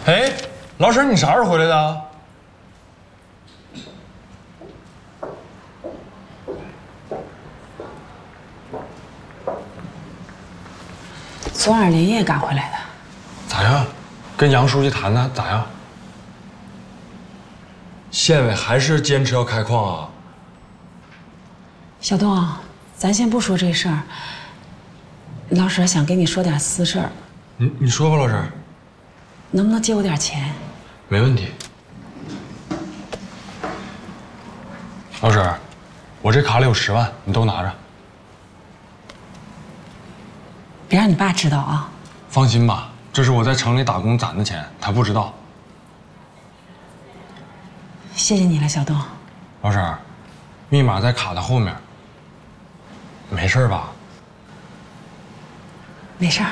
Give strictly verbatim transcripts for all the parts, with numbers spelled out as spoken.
哎，老婶，你啥时候回来的？ 昨晚连夜赶回来的。 咋样？跟杨书记谈谈咋样？县委还是坚持要开矿啊？ 小东，咱先不说这事儿。老婶想跟你说点私事儿。 你你说吧，老婶。 能不能借我点钱？ 没问题。老婶，我这卡里有十万，你都拿着。 别让你爸知道啊！ 放心吧，这是我在城里打工攒的钱，他不知道。 谢谢你了，小东。 老婶，密码在卡的后面。没事吧？ 没事儿。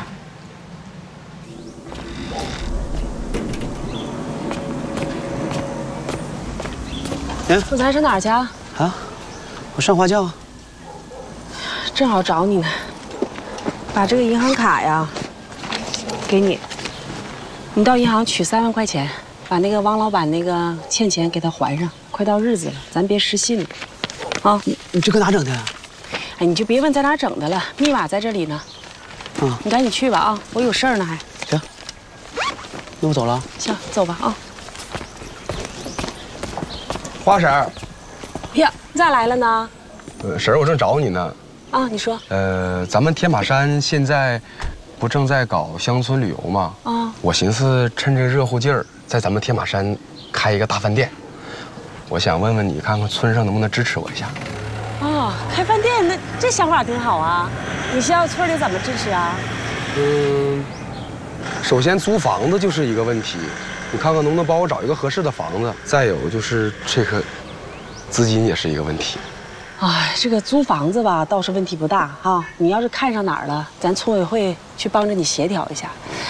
嗯， 富财上哪儿去啊？ 啊，我上花轿啊。 正好找你呢。把这个银行卡呀，给你。你到银行取三万块钱，把那个王老板那个欠钱给他还上。快到日子了，咱别失信了，啊！ 你你这搁哪整的？ 哎，你就别问在哪整的了，密码在这里呢。 啊， 你赶紧去吧啊，我有事儿呢还。 行，那我走了。 行，走吧啊。 花婶儿， 呀，你咋来了呢？ 呃，婶儿，我正找你呢。 啊，你说。 呃，咱们天马山现在不正在搞乡村旅游吗？ 啊。 我寻思趁这热乎劲儿，在咱们天马山开一个大饭店。我想问问你，看看村上能不能支持我一下？ 哦，开饭店，那这想法挺好啊。你需要村里怎么支持啊？ 嗯，首先租房子就是一个问题，你看看能不能帮我找一个合适的房子。再有就是这个资金也是一个问题。 哎，这个租房子吧，倒是问题不大哈。你要是看上哪儿了，咱村委会去帮着你协调一下。